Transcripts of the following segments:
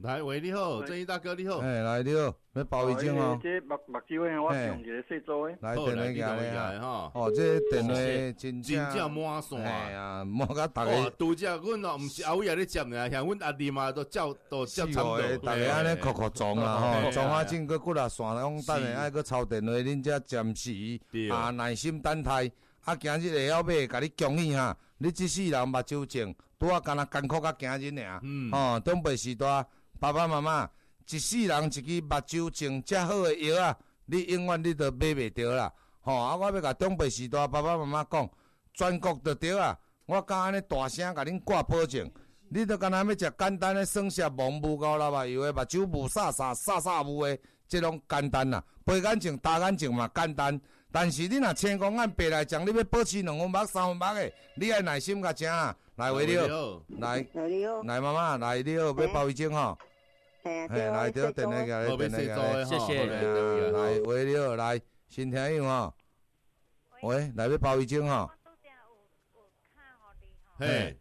来，喂，你好，正义大哥，你好。 来你好，要包一斤哦。 这目睭诶，我用一个细做诶。 来电话寄来哈。 哦，这电话真正满线。 哎呀，满甲大家。 拄只阮哦，毋是阿伟咧接呢，像阮阿弟嘛都照差不多。 大家安尼哭哭撞啦吼，撞啊真个骨力线，讲等下爱搁抄电话，恁才暂时耐心等待。啊，今日下尾甲你恭喜哈，你这世人目睭症，拄啊干那艰苦甲今日尔。哦，长辈时代，爸爸妈妈，一世人一支目睭症遮好诶药啊，你永远你都买袂着啦。吼，啊，我要甲长辈时代爸爸妈妈讲，全国都着啊。我敢安尼大声甲恁挂保证，你都敢若要食简单诶酸涩蒙雾高老目油诶，目睭雾煞雾诶，即种简单啦。白眼症、大眼症嘛简单。但是你若青光眼白内障，你要保持2分目、3分目诶，你爱耐心甲食啊。来，喂你好，来妈妈，来你好，要包一针吼。来对电话个， 电话个， 谢谢。来，喂你好，来新听友吼。喂，来要包一针吼。 嘿。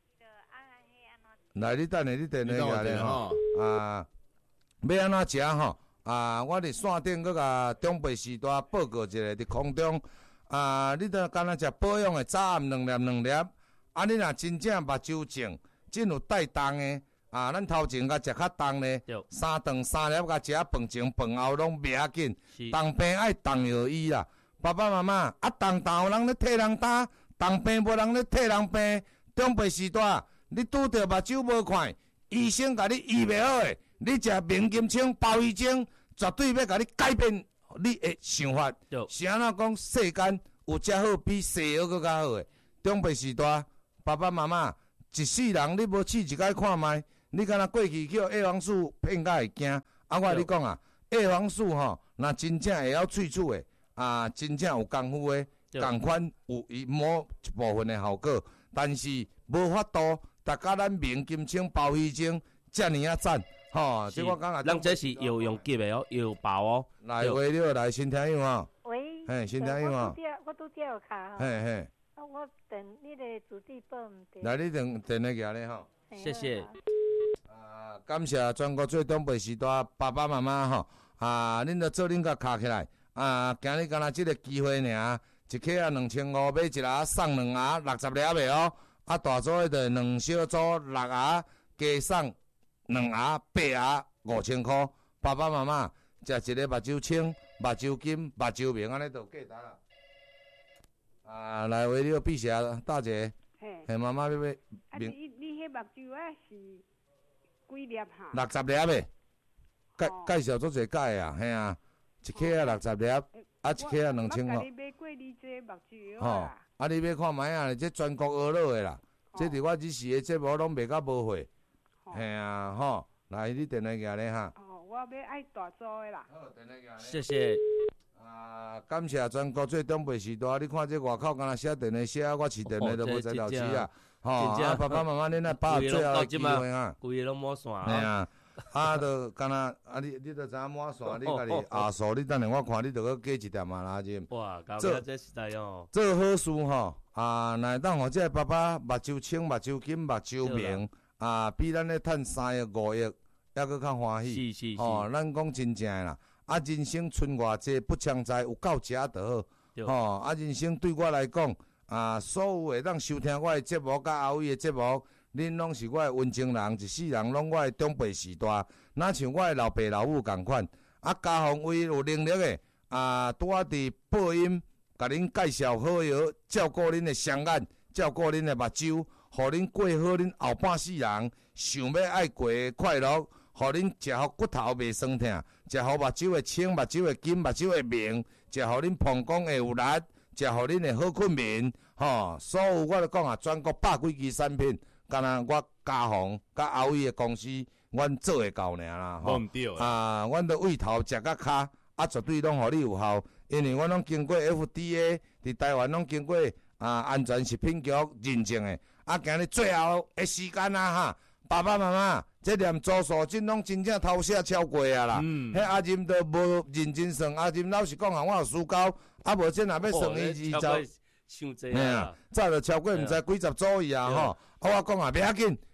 来，你等下，你电话个咧吼。啊，要安怎食吼？啊，我伫线顶搁甲长辈时代报告一下，伫空中啊，你都敢若食保养的早暗2粒，啊，你若真正目睭症，真有带重的啊，咱头前甲食较重咧，3顿3粒甲食饭前饭后拢袂要紧，重病爱重药医啦，爸爸妈妈啊，重有人咧替人担，重病无人咧替人病，长辈时代你拄着目睭无看，医生甲你医袂好诶。你食明金清包医精，绝对要甲你改变你的想法。是安怎讲？世间有遮好比西药搁较好诶。长辈时代，爸爸妈妈一世人你无试一摆看卖，你敢若过去叫叶黄素骗甲会惊？啊，我你讲啊，叶黄素吼，若真正会晓萃取诶，啊，真正有功夫诶，共款有伊某一部分诶效果，但是无法度达甲咱明金清包医精遮尔啊赞。吼，即我讲啊， 咱这是药用级的哦，药包哦。 来，喂，你好，来新听友啊。 喂。 嘿，新听友啊。 我拄只有卡。 嘿嘿。 啊，我等你的主地报唔对。 来，你电话个咧吼。 谢谢。 啊，感谢全国最长辈时代爸爸妈妈吼，啊，恁着做恁甲卡起来，啊，今日敢若即个机会尔，一克啊2500，买一盒送2盒60粒的哦，啊，大组的着2小组6盒，加送。2盒8盒5000块，爸爸妈妈食一个目睭清、目睭金、目睭明，安尼就价值啦。啊，来为了避邪大姐，嘿，妈妈要明。 啊，你迄目睭啊是几粒哈 ？60粒的，介绍做侪解啊，嘿啊，一克啊60粒，啊一克啊2000块。 我你买过你这目睭药啊。啊，你要看卖啊，这全国学落的啦，这伫我日时的节目拢卖甲无货。嘿啊，吼，来你电话个咧哈。 哦，我要爱大组的啦。 好，电话个咧。 谢谢。 啊，感谢全国最长辈时代，你看这外口敢若写电话写，我市电话都无在头市啊。吼，啊，爸爸妈妈恁来把握最后的机会啊。 规个拢满线。 嘿啊，啊，就敢若啊，你就知影满线，你家己下数，你等下我看你就搁加一点嘛啦，就。 哇，搞个这实在哦。 做好事吼，啊，来当互这爸爸目睭清、目睭金、目睭明。啊，比咱咧趁3亿5亿，还搁较欢喜。 是。 哦，咱讲真正诶啦。啊，人生剩偌济不常在，有够食就好。哦，啊，人生对我来讲，啊，所有会当收听我诶节目，甲阿伟诶节目，恁拢是我诶温情人，一世人拢我诶长辈时代，若像我诶老爸老母共款。啊，家访为有能力诶，啊，拄啊伫播音，甲恁介绍好药，照顾恁诶双眼，照顾恁诶目睭。互恁过好恁后半世人，想要爱过快乐，互恁食好骨头袂酸痛，食好目睭会清、目睭会金、目睭会明，食好恁膀胱会有力，食好恁会好困眠，吼！所有我都讲啊，全国100几支产品，敢若我家访甲后尾的公司，阮做会到尔啦，吼！啊，阮都胃头食到骹，啊，绝对拢互你有效，因为阮拢经过 FDA， 伫台湾拢经过安全食品局认证的。啊，今日最后的时间啊哈，爸爸妈妈，这念周数真拢真正偷写超过啊啦。迄阿金都无认真算，阿金老实讲啊，我有输交，啊无这若要算伊伤济啊， 早就超过毋知几十组伊啊吼。啊，我讲啊，袂要紧，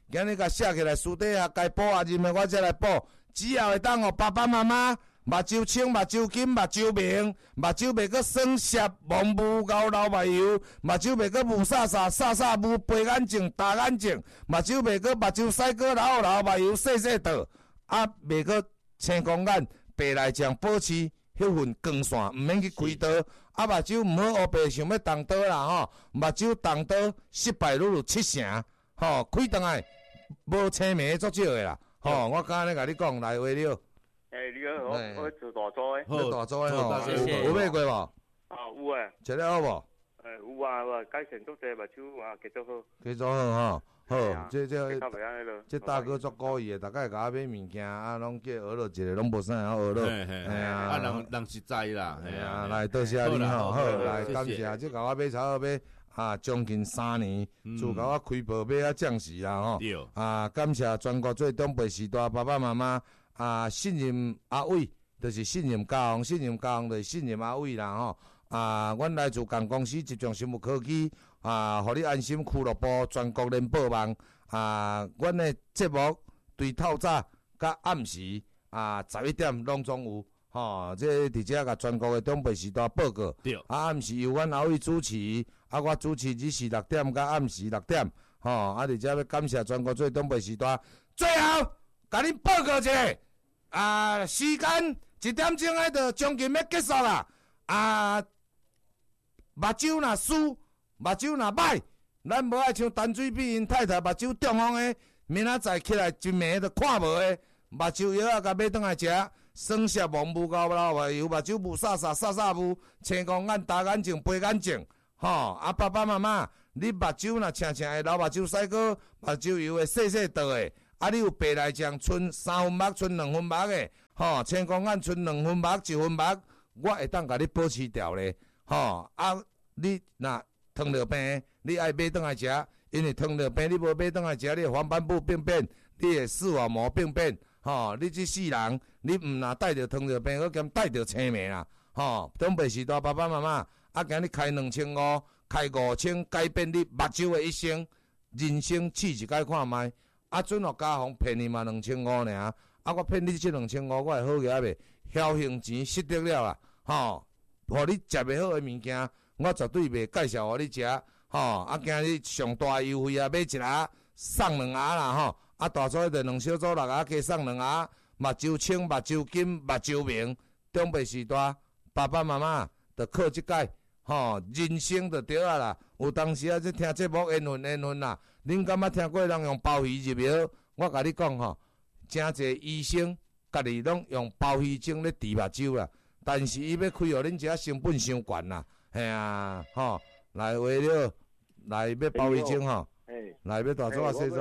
今日甲写起来，私底下该补啊任的我才来补，只要会当互爸爸妈妈目睭青、目睭金、目睭明，目睭袂阁酸涩、蒙雾、高流目油，目睭袂阁雾煞煞、煞煞雾、白眼睛、大眼睛，目睭袂阁目睭屎哥流流目油细细倒，啊袂阁青光眼、白内障保持迄份光线，毋免去开刀，啊目睭毋好黑白想要动刀啦吼，目睭动刀失败率有7成，吼开倒来无青眉足少的啦，吼我刚才甲你讲来话了。 你好，我做大租的， 做大租的吼， 谢谢有买过无？ 有啊， 食了好无？ 有啊，改善足济目睭啊，继续好。 继续好吼，好，这大哥足故意的，大概甲我买物件啊，拢叫学了一个，拢无啥好学了。 哎呀，人实在啦， 哎呀，来多谢你吼，好，来感谢，这甲我买差不多买将近3年，自甲我开宝买啊降时啦吼。感谢全国最长辈时代爸爸妈妈。信任阿伟，就是信任家行，信任家行就是信任阿伟啦吼。阮来自公公司集中生物科技，互你安心俱乐部全国联播网。阮的节目对透早甲暗时11点拢总有，这直接甲全国的长辈时代报告。暗时由阮阿伟主持，我主持日时6点甲暗时6点，直接要感谢全国最长辈时代。最后，甲恁报告一下。时间1点钟喺度，将近要结束啦。目睭若输，目睭若歹，咱无爱像陈水扁因太太目睭中风的，明仔载起来一暝都看无的，目睭药啊，甲买转来食，酸涩蒙雾高流目油，目睭雾煞煞煞煞雾，青光眼、大眼睛、白眼睛，爸爸妈妈，你目睭若青青的流目睭屎膏，目睭油会细细倒的。你有白内障，剩3分目，剩2分目的，青光眼剩2分目、1分目，我会当甲你保持掉咧，你若糖尿病，你爱买转来食，因为糖尿病你无买转来食，你的黄斑部病变，你的视网膜病变，你这世人，你毋若带着糖尿病，佮兼带着青霉啦，长辈时代爸爸妈妈，今日开2500，开5000，改变你目睭的一生，人生试一摆看卖。准落家行骗你嘛2500尔，我骗你这2500，我会好个袂？侥幸钱失得了啦，互你食袂好的物件，我绝对袂介绍互你食，今日上大优惠买一盒送2盒啦，大组就2小组6盒，加送2盒，目睭青、目睭金、目睭明，长辈时代爸爸妈妈着靠即届。人生就对啊啦，有当时即听节目缘分啦。恁敢捌听过人用包鱼入药？我甲你讲真侪医生家己拢用包鱼精咧治目睭啦，但是伊要开互恁食成本伤悬啦，嘿啊，来为了来要包鱼精来要大组啊，细组。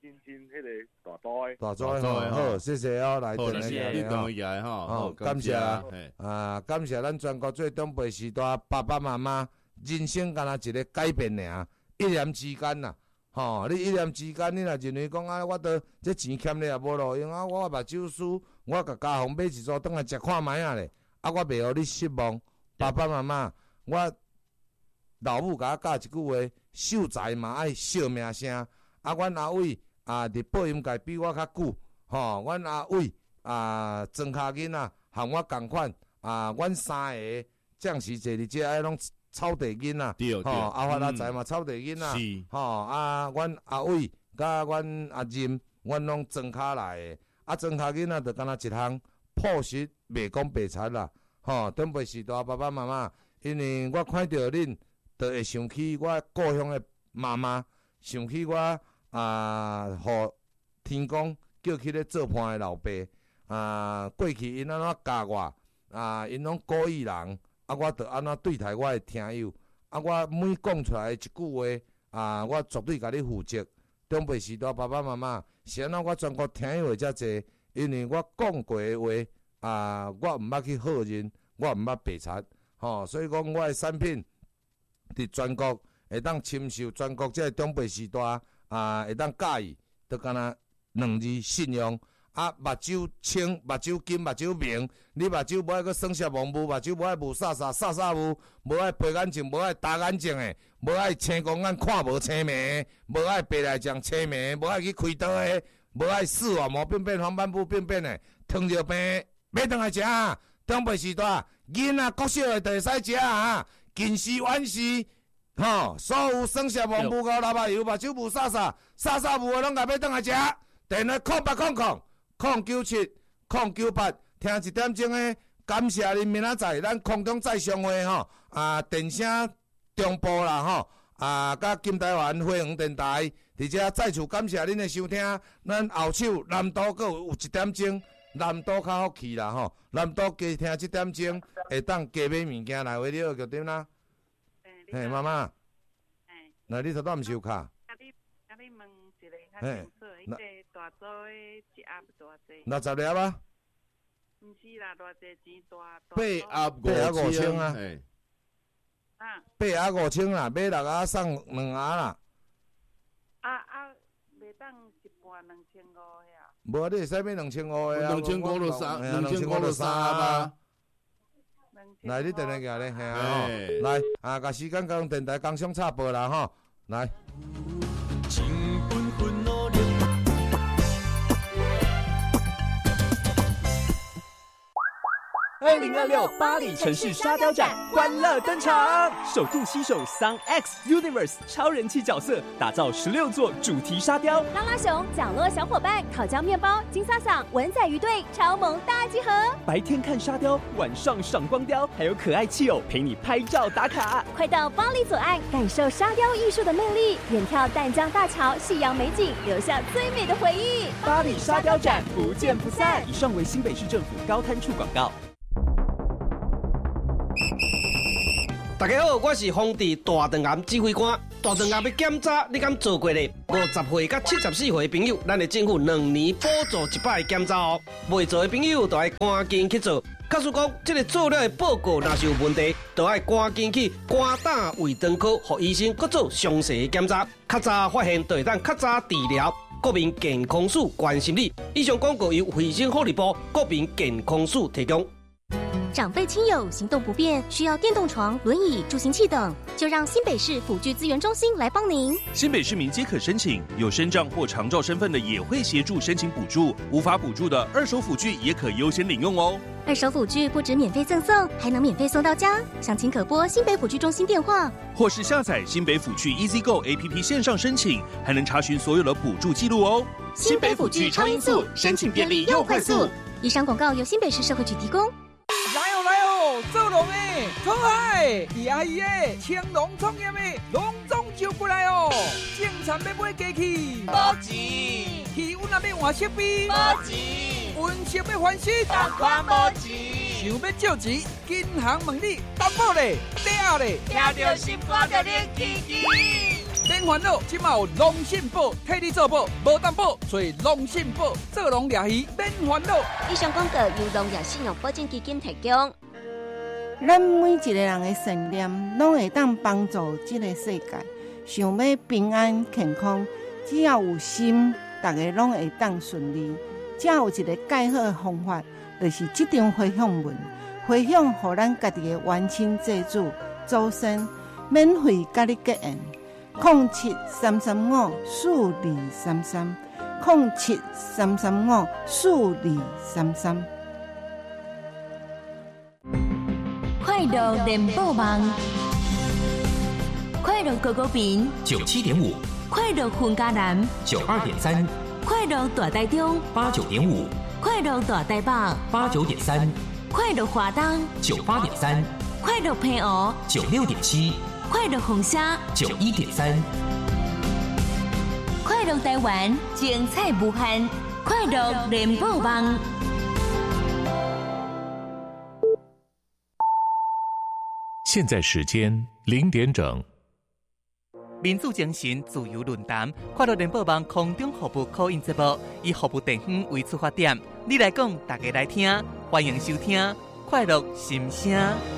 大组好，谢谢来谢谢你同意来感谢感谢咱全国最长辈时代爸爸妈妈，人生敢若一个改变尔，一念之间呐，你一念之间，你若认为讲我都这钱欠你也无路用我目睭输，我甲家父买一组转来食看卖咧，我袂互你失望，爸爸妈妈，我老母甲我教一句话，秀才嘛爱惜命声，阮阿伟。伫播音界比我较久，阮阿伟庄脚囡仔含我共款，阮3个将士坐伫遮，爱拢草地囡仔，阿发阿财嘛草地囡仔，阮阿伟甲阮阿任，阮拢庄脚来的，庄脚囡仔就敢若一项朴实，袂讲白贼啦，长辈时代爸爸妈妈，因为我看到恁，就会想起我故乡的妈妈，想起我。互天公叫起咧做伴的老爸，过去因安怎教我，因拢故意人，我着安怎对待我的听友，我每讲出来一句话，我绝对甲你负责。长辈时代爸爸妈妈，是安怎我全国听友会遮济，因为我讲过的话，我毋捌去好人，我毋捌白贼，所以讲我的产品伫全国会当深受全国这长辈时代。会当介意，就敢若2字信用。 啊，目睭青、目睭金、目睭明，你目睭无爱个双色盲目，目睭无爱雾煞煞、煞煞雾，无爱白眼睛，无爱大眼睛的，无爱青光眼看无青明，无爱白内障青明，无爱去开刀的，无爱视网膜病变、黄斑部病变的，糖尿病买倒来食啊！中辈时代，囡仔国小的就会使食啊！近视、远视，所有双色盲目高老油、目睭雾煞煞、煞煞雾的拢甲买倒来食。电话0800-097-098，听1点钟的，感谢您明仔载咱空中再相会电声中部啦甲金台湾飞黄电台，而且再次感谢恁的收听。咱后手南都阁有1点钟，南都较福气啦南都加听1点钟，会当加买物件来回你个点啦。嘿，妈妈，那你头拄毋是有卡？ 你问一个较清楚，迄个大组的一盒偌济 ？60粒啊？ 毋是啦，偌济钱大。 8盒5千啊！8盒5千啦，买6盒送2盒啦。 袂当一半2500呀？ 无，你会使买2500的啊 ？2500就3，2500就3盒。 来，你电话举咧，嘿来甲时间甲电台工商插播啦来。 2026巴黎城市沙雕展欢乐登场，首度携手 Sun X Universe 超人气角色，打造16座主题沙雕， 拉拉熊、角落小伙伴、烤焦面包、金萨桑、文仔鱼队超萌大集合。 白天看沙雕，晚上赏光雕，还有可爱气偶陪你拍照打卡。 快到巴黎左岸感受沙雕艺术的魅力，远眺淡江大桥、夕阳美景，留下最美的回忆。 巴黎沙雕展不见不散。以上为新北市政府高滩处广告。 大家好，我是丰地大肠癌指挥官。大肠癌要检查，你敢做过咧？50岁到74岁的朋友，咱的政府2年补助100个检查哦。未做的朋友，就要赶紧去做。假使讲这个做了的报告若是有问题，就要赶紧去肝胆胃肠科，让医生搁做详细的检查。较早发现，就会当较早治疗。国民健康署关心你。以上广告由卫生福利部国民健康署提供。 长辈亲友行动不便，需要电动床、轮椅、助行器等，就让新北市辅具资源中心来帮您。 新北市民皆可申请，有身障或长照身份的也会协助申请补助，无法补助的二手辅具也可优先领用哦。 二手辅具不止免费赠送，还能免费送到家。详情可拨新北辅具中心电话， 或是下载新北辅具 EasyGo APP 线上申请，还能查询所有的补助记录哦。 新北辅具超音速，申请便利又快速。以上广告由新北市社会局提供。 来哦，做农的，可爱，阿姨的，青农创业的，农总就过来哦。种田要买机器， 无钱； 气温也要换设备， 无钱； 温室要翻新， 同款无钱。 想要借钱，银行问你担保嘞，抵押嘞， 听到心肝就恁起起。 免烦恼，即马有农信保替你做保，无担保，所以农信保做农掠鱼免烦恼。 以上广告由农业信用保证基金提供。 咱每一个人的信念，拢会当帮助这个世界。想要平安健康，只要有心，大家拢会当顺利。只有一个介好的方法，就是这张回向文，回向予咱家己的冤亲债主、祖先，免费甲你结缘。0733504233，0733504233。 快乐联播网，快乐狗狗饼 97.5， 快乐混家男 92.3， 快乐大台中 89.5， 快乐大台北 89.3， 快乐华东 98.3， 快乐平湖 96.7， 快乐红沙 91.3， 快乐台湾精彩无限，快乐联播网。 现在时间0点整。 民主精神自由论坛，快乐联播网空中服务call in节目，以服务地方为出发点，你来讲，大家来听，欢迎收听快乐心声。